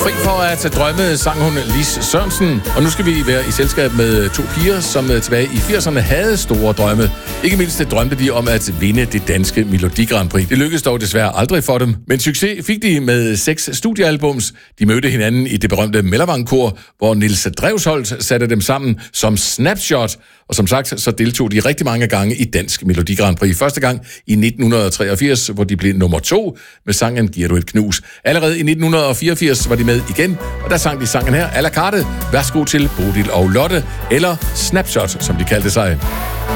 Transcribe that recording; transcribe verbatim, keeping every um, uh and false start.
Fri for at drømme, sang hun Lis Sørensen. Og nu skal vi være i selskab med to piger, som tilbage i firserne havde store drømme. Ikke mindst drømte de om at vinde det danske Melodi Grand Prix. Det lykkedes dog desværre aldrig for dem. Men succes fik de med seks studiealbums. De mødte hinanden i det berømte Mellervang-kor, hvor Niels Drewsholt satte dem sammen som Snapshot. Og som sagt, så deltog de rigtig mange gange i Dansk Melodi Grand Prix. Første gang i nitten treogfirs, hvor de blev nummer to med sangen Giver du et knus. Allerede i nitten fireogfirs var de med igen, og der sang de sangen her, à la carte. Værsgo til Bodil og Lotte, eller Snapshot, som de kaldte sig.